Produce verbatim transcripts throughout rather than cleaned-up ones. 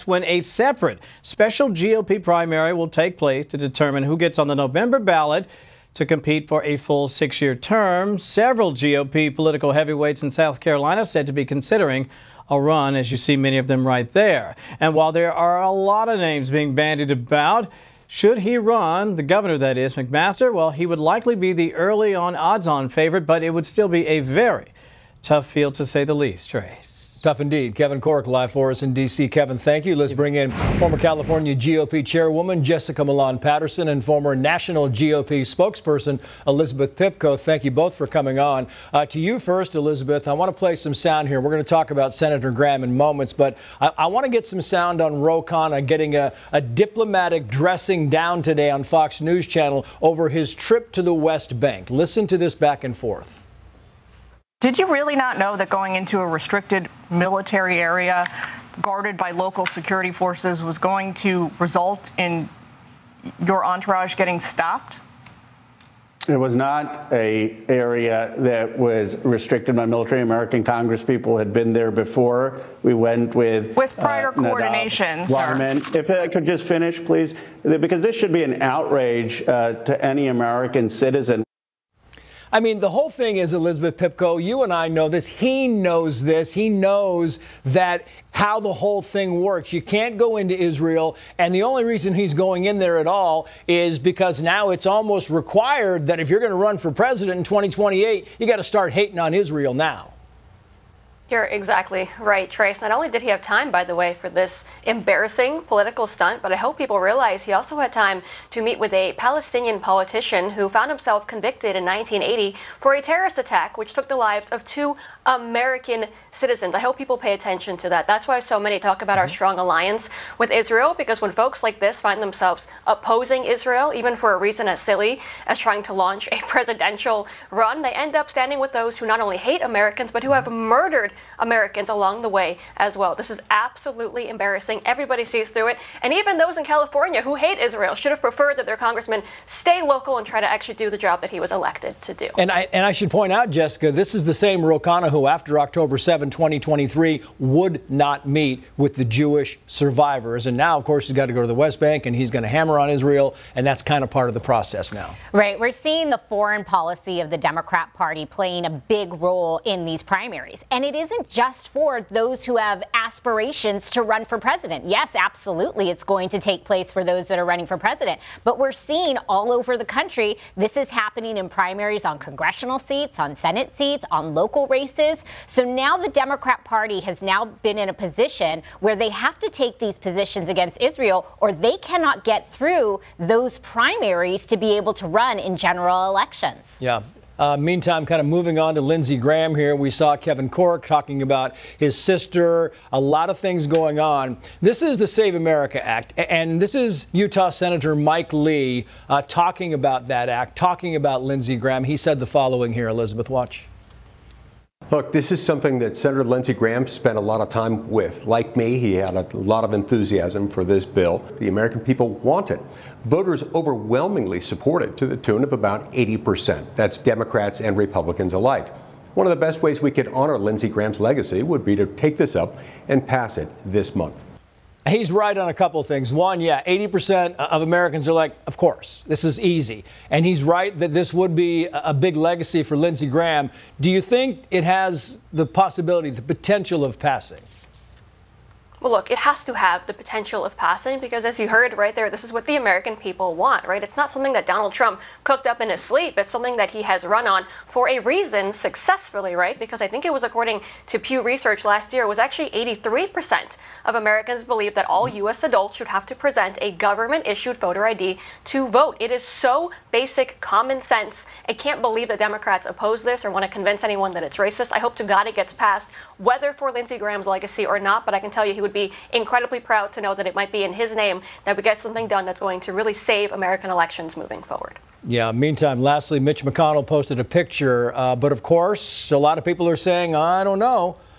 when a separate special G O P primary will take place to determine who gets on the November ballot to compete for a full six-year term. Several G O P political heavyweights in South Carolina said to be considering a run, as you see many of them right there. And while there are a lot of names being bandied about, should he run, the governor that is, McMaster, well, he would likely be the early on odds-on favorite, but it would still be a very tough field to say the least. Trace. Tough indeed. Kevin Corke live for us in D C Kevin, thank you. Let's bring in former California G O P chairwoman Jessica Milan Patterson and former national G O P spokesperson Elizabeth Pipko. Thank you both for coming on. Uh, to you first, Elizabeth, I want to play some sound here. We're going to talk about Senator Graham in moments, but I, I want to get some sound on Ro Khanna getting a, a diplomatic dressing down today on Fox News Channel over his trip to the West Bank. Listen to this back and forth. Did you really not know that going into a restricted military area guarded by local security forces was going to result in your entourage getting stopped? It was not a area that was restricted by military. American Congress people had been there before. We went with with prior uh, coordination. Waterman. If I could just finish, please, because this should be an outrage uh, to any American citizen. I mean, the whole thing is, Elizabeth Pipko, you and I know this. He knows this. He knows that how the whole thing works. You can't go into Israel. And the only reason he's going in there at all is because now it's almost required that if you're going to run for president in twenty twenty-eight, you got to start hating on Israel now. You're exactly right, Trace. Not only did he have time, by the way, for this embarrassing political stunt, but I hope people realize he also had time to meet with a Palestinian politician who found himself convicted in nineteen eighty for a terrorist attack which took the lives of two American citizens. I hope people pay attention to that. That's why so many talk about our strong alliance with Israel, because when folks like this find themselves opposing Israel, even for a reason as silly as trying to launch a presidential run, they end up standing with those who not only hate Americans, but who have murdered Americans along the way as well. This is absolutely embarrassing. Everybody sees through it. And even those in California who hate Israel should have preferred that their congressman stay local and try to actually do the job that he was elected to do. And I, and I should point out, Jessica, this is the same Ro Khanna who, after October seventh, twenty twenty-three, would not meet with the Jewish survivors. And now, of course, he's got to go to the West Bank, and he's going to hammer on Israel, and that's kind of part of the process now. Right. We're seeing the foreign policy of the Democrat Party playing a big role in these primaries. And it isn't just for those who have aspirations to run for president. Yes, absolutely, it's going to take place for those that are running for president. But we're seeing all over the country, this is happening in primaries on congressional seats, on Senate seats, on local races. So now the Democrat Party has now been in a position where they have to take these positions against Israel, or they cannot get through those primaries to be able to run in general elections. Yeah. Uh, meantime, kind of moving on to Lindsey Graham here. We saw Kevin Corke talking about his sister, a lot of things going on. This is the Save America Act, and this is Utah Senator Mike Lee uh, talking about that act, talking about Lindsey Graham. He said the following here, Elizabeth, watch. Look, this is something that Senator Lindsey Graham spent a lot of time with. Like me, he had a lot of enthusiasm for this bill. The American people want it. Voters overwhelmingly support it to the tune of about eighty percent. That's Democrats and Republicans alike. One of the best ways we could honor Lindsey Graham's legacy would be to take this up and pass it this month. He's right on a couple of things. One, yeah, eighty percent of Americans are like, of course, this is easy. And he's right that this would be a big legacy for Lindsey Graham. Do you think it has the possibility, the potential of passing? Well, look, it has to have the potential of passing because, as you heard right there, this is what the American people want, right? It's not something that Donald Trump cooked up in his sleep. It's something that he has run on for a reason successfully, right? Because I think it was, according to Pew Research last year, it was actually eighty-three percent of Americans believe that all U S adults should have to present a government-issued voter I D to vote. It is so basic common sense. I can't believe that Democrats oppose this or want to convince anyone that it's racist. I hope to God it gets passed, whether for Lindsey Graham's legacy or not, but I can tell you he would be incredibly proud to know that it might be in his name that we get something done that's going to really save American elections moving forward. Yeah. Meantime, lastly, Mitch McConnell posted a picture, uh, but of course, a lot of people are saying, I don't know.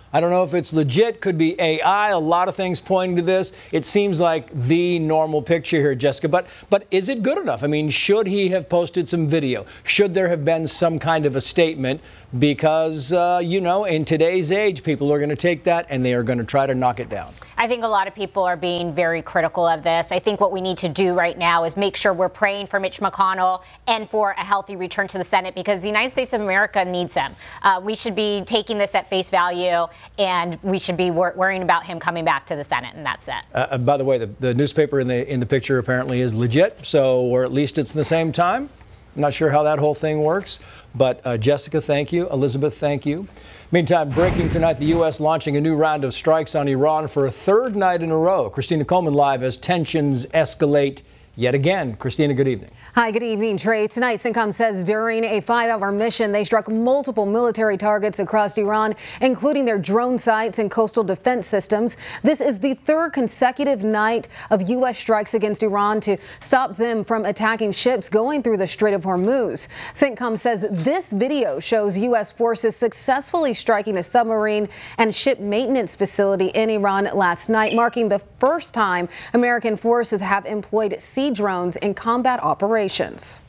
I don't know if it's legit, could be A I, a lot of things pointing to this. It seems like the normal picture here, Jessica, but but is it good enough? I mean, should he have posted some video? Should there have been some kind of a statement? Because, uh, you know, in today's age, people are going to take that and they are going to try to knock it down. I think a lot of people are being very critical of this. I think what we need to do right now is make sure we're praying for Mitch McConnell and for a healthy return to the Senate, because the United States of America needs him. Uh, we should be taking this at face value, and we should be wor- worrying about him coming back to the Senate, and that's it. Uh, by the way, the, the newspaper in the in the picture apparently is legit, so or at least it's in the same time. I'm not sure how that whole thing works, but uh, Jessica, thank you. Elizabeth, thank you. Meantime, breaking tonight, the U S launching a new round of strikes on Iran for a third night in a row. Christina Coleman live as tensions escalate yet again. Christina, good evening. Hi, good evening, Trace. Tonight, CENTCOM says during a five-hour mission, they struck multiple military targets across Iran, including their drone sites and coastal defense systems. This is the third consecutive night of U S strikes against Iran to stop them from attacking ships going through the Strait of Hormuz. CENTCOM says this video shows U S forces successfully striking a submarine and ship maintenance facility in Iran last night, marking the first time American forces have employed sea drones in combat operations.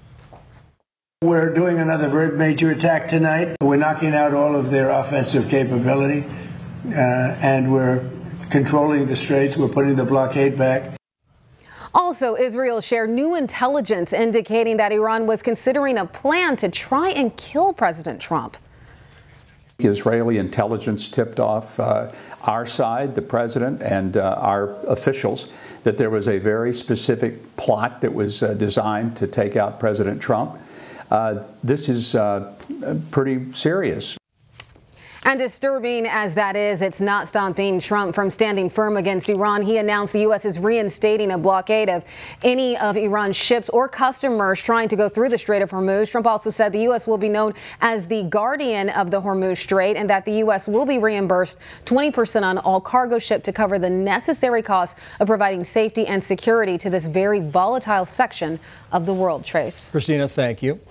We're doing another very major attack tonight. We're knocking out all of their offensive capability, uh, and we're controlling the straits. We're putting the blockade back. Also, Israel shared new intelligence indicating that Iran was considering a plan to try and kill President Trump. Israeli intelligence tipped off uh, our side, the president, and uh, our officials that there was a very specific plot that was uh, designed to take out President Trump. Uh, this is uh, pretty serious. And disturbing as that is, it's not stopping Trump from standing firm against Iran. He announced the U S is reinstating a blockade of any of Iran's ships or customers trying to go through the Strait of Hormuz. Trump also said the U S will be known as the guardian of the Hormuz Strait and that the U S will be reimbursed twenty percent on all cargo shipped to cover the necessary costs of providing safety and security to this very volatile section of the world. Trace. Christina, thank you.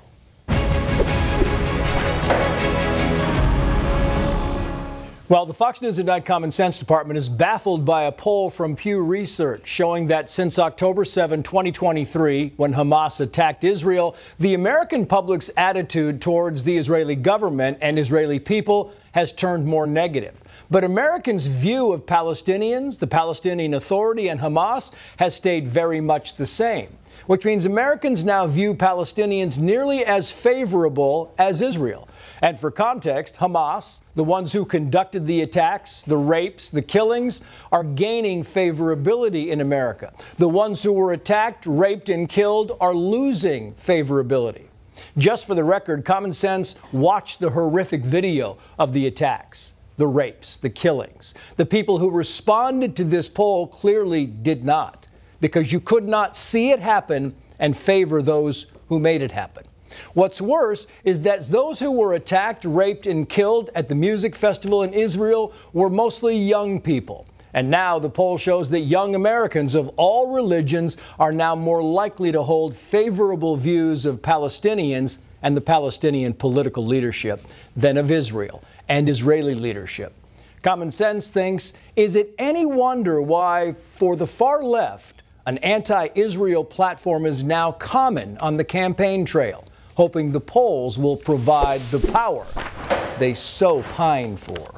Well, the Fox News at Night Common Sense Department is baffled by a poll from Pew Research showing that since October seventh, twenty twenty-three, when Hamas attacked Israel, the American public's attitude towards the Israeli government and Israeli people has turned more negative. But Americans' view of Palestinians, the Palestinian Authority, and Hamas has stayed very much the same, which means Americans now view Palestinians nearly as favorable as Israel. And for context, Hamas, the ones who conducted the attacks, the rapes, the killings, are gaining favorability in America. The ones who were attacked, raped, and killed are losing favorability. Just for the record, Common Sense watched the horrific video of the attacks, the rapes, the killings. The people who responded to this poll clearly did not, because you could not see it happen and favor those who made it happen. What's worse is that those who were attacked, raped, and killed at the music festival in Israel were mostly young people. And now the poll shows that young Americans of all religions are now more likely to hold favorable views of Palestinians and the Palestinian political leadership than of Israel and Israeli leadership. Common Sense thinks, is it any wonder why, for the far left, an anti-Israel platform is now common on the campaign trail, hoping the polls will provide the power they so pine for.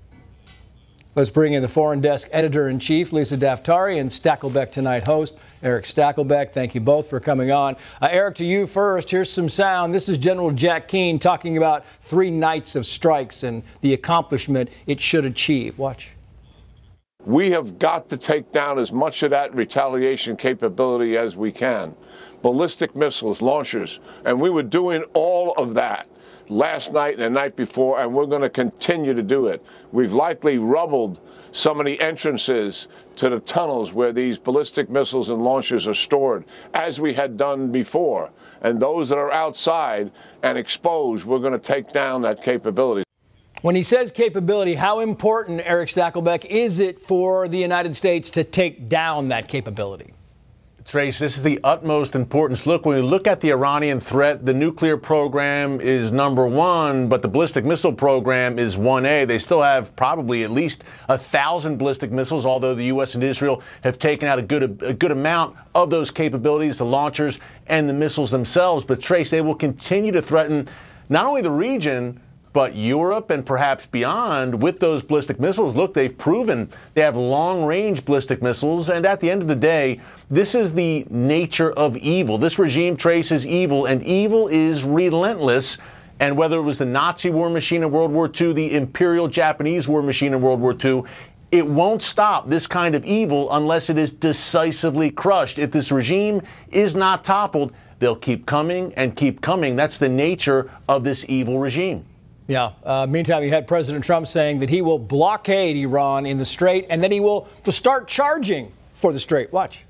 Let's bring in the Foreign Desk Editor-in-Chief, Lisa Daftari, and Stakelbeck Tonight host, Eric Stakelbeck. Thank you both for coming on. Uh, Eric, to you first. Here's some sound. This is General Jack Keane talking about three nights of strikes and the accomplishment it should achieve. Watch. We have got to take down as much of that retaliation capability as we can. Ballistic missiles, launchers, and we were doing all of that last night and the night before, and we're going to continue to do it. We've likely rubbled some of the entrances to the tunnels where these ballistic missiles and launchers are stored, as we had done before. And those that are outside and exposed, we're going to take down that capability. When he says capability, how important, Eric Stakelbeck, is it for the United States to take down that capability? Trace, this is the utmost importance. Look, when we look at the Iranian threat, the nuclear program is number one, but the ballistic missile program is one A. They still have probably at least a thousand ballistic missiles, although the U S and Israel have taken out a good, a good amount of those capabilities, the launchers and the missiles themselves. But Trace, they will continue to threaten not only the region, but Europe and perhaps beyond with those ballistic missiles. Look, they've proven they have long-range ballistic missiles, and at the end of the day, this is the nature of evil. This regime traces evil, and evil is relentless. And whether it was the Nazi war machine in World War Two, the Imperial Japanese war machine in World War Two, it won't stop this kind of evil unless it is decisively crushed. If this regime is not toppled, they'll keep coming and keep coming. That's the nature of this evil regime. Yeah. Uh, meantime, you had President Trump saying that he will blockade Iran in the Strait, and then he will start charging for the Strait. Watch.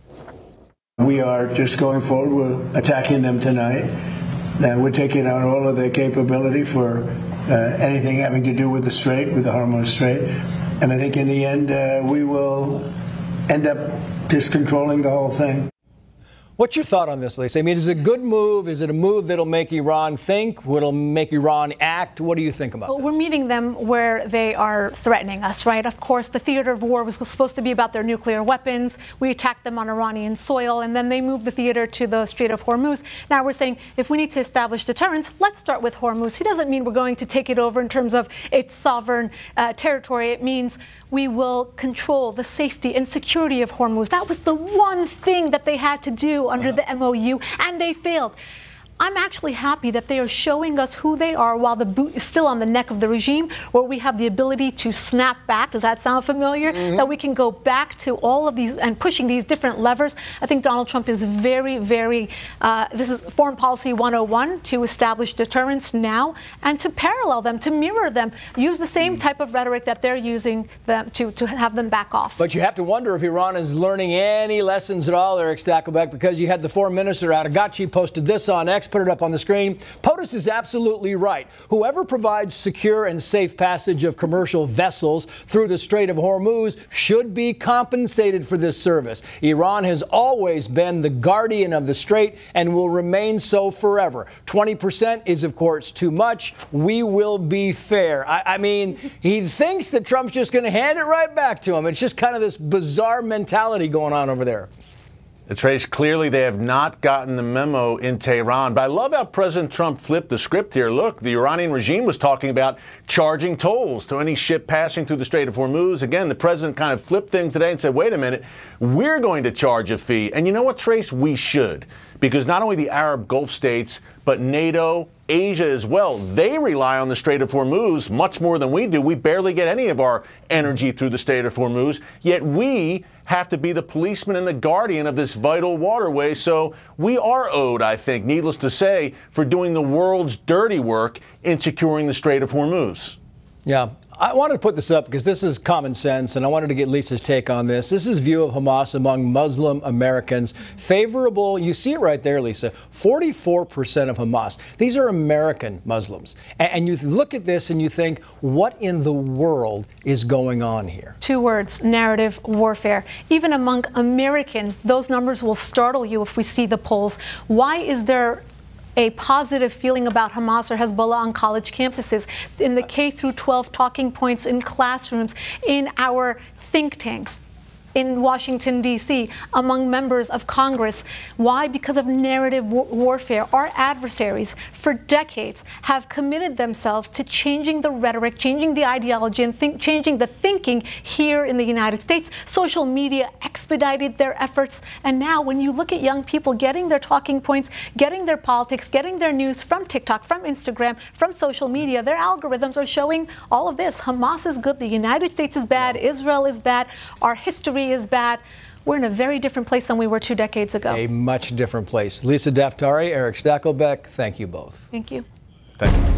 We are just going forward. We're attacking them tonight. Uh, we're taking out all of their capability for uh, anything having to do with the Strait, with the Hormuz Strait. And I think in the end, uh, we will end up just controlling the whole thing. What's your thought on this, Lisa? I mean, is it a good move? Is it a move that'll make Iran think? What'll make Iran act? What do you think about well, this? We're meeting them where they are threatening us, right? Of course, the theater of war was supposed to be about their nuclear weapons. We attacked them on Iranian soil, and then they moved the theater to the Strait of Hormuz. Now we're saying if we need to establish deterrence, let's start with Hormuz. He doesn't mean we're going to take it over in terms of its sovereign uh, territory. It means we will control the safety and security of Hormuz. That was the one thing that they had to do under the M O U, and they failed. I'm actually happy that they are showing us who they are while the boot is still on the neck of the regime, where we have the ability to snap back. Does that sound familiar? Mm-hmm. That we can go back to all of these and pushing these different levers. I think Donald Trump is very, very, uh, this is foreign policy one oh one, to establish deterrence now and to parallel them, to mirror them, use the same mm-hmm. type of rhetoric that they're using them to, to have them back off. But you have to wonder if Iran is learning any lessons at all, Eric Stakelbeck, because you had the foreign minister, Arghachi, posted this on X. Put it up on the screen. POTUS is absolutely right. Whoever provides secure and safe passage of commercial vessels through the Strait of Hormuz should be compensated for this service. Iran has always been the guardian of the strait and will remain so forever. twenty percent is, of course, too much. We will be fair. I, I mean, he thinks that Trump's just going to hand it right back to him. It's just kind of this bizarre mentality going on over there. Trace, clearly they have not gotten the memo in Tehran. But I love how President Trump flipped the script here. Look, the Iranian regime was talking about charging tolls to any ship passing through the Strait of Hormuz. Again, the president kind of flipped things today and said, wait a minute, we're going to charge a fee. And you know what, Trace? We should. Because not only the Arab Gulf states, but NATO, Asia as well, they rely on the Strait of Hormuz much more than we do. We barely get any of our energy through the Strait of Hormuz, yet we have to be the policeman and the guardian of this vital waterway. So we are owed, I think, needless to say, for doing the world's dirty work in securing the Strait of Hormuz. Yeah, I wanted to put this up because this is common sense, and I wanted to get Lisa's take on this. This is view of Hamas among Muslim Americans. Favorable, you see it right there, Lisa, forty-four percent of Hamas. These are American Muslims. And you look at this and you think, what in the world is going on here? Two words, narrative warfare. Even among Americans, those numbers will startle you if we see the polls. Why is there a positive feeling about Hamas or Hezbollah on college campuses, in the K through twelve talking points in classrooms, in our think tanks, in Washington, D C, among members of Congress? Why? Because of narrative war warfare. Our adversaries, for decades, have committed themselves to changing the rhetoric, changing the ideology, and think, changing the thinking here in the United States. Social media expedited their efforts. And now when you look at young people getting their talking points, getting their politics, getting their news from TikTok, from Instagram, from social media, their algorithms are showing all of this. Hamas is good. The United States is bad. Israel is bad. Our history is bad. We're in a very different place than we were two decades ago. A much different place. Lisa Daftari, Eric Stakelbeck, thank you both. Thank you. Thank you.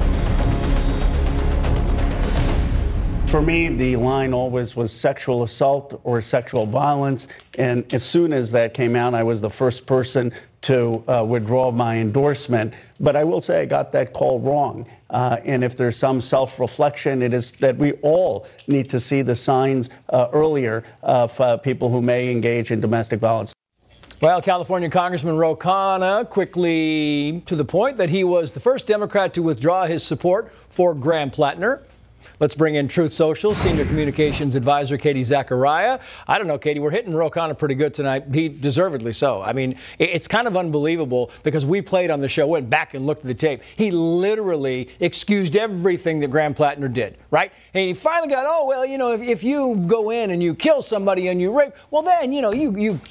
For me, the line always was sexual assault or sexual violence. And as soon as that came out, I was the first person to uh, withdraw my endorsement. But I will say I got that call wrong. Uh, and if there's some self-reflection, it is that we all need to see the signs uh, earlier of uh, people who may engage in domestic violence. Well, California Congressman Ro Khanna quickly to the point that he was the first Democrat to withdraw his support for Graham Plattner. Let's bring in Truth Social Senior Communications Advisor Katie Zachariah. I don't know, Katie, we're hitting Ro Khanna pretty good tonight. He deservedly so. I mean, it's kind of unbelievable because we played on the show, went back and looked at the tape. He literally excused everything that Graham Plattner did, right? And he finally got, oh, well, you know, if, if you go in and you kill somebody and you rape, well, then, you know, you, you